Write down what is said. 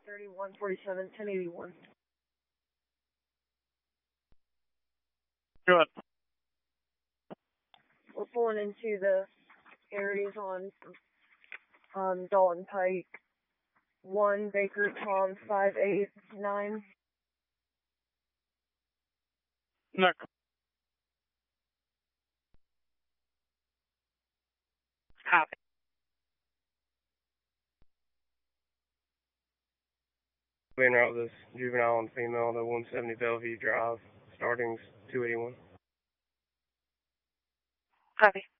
3147 1081. Go ahead. We're pulling into the areas on Dalton Pike, 1 Baker Tom 589. No. Copy. En route this juvenile and female to 170 Bellevue Drive, starting 281. Copy.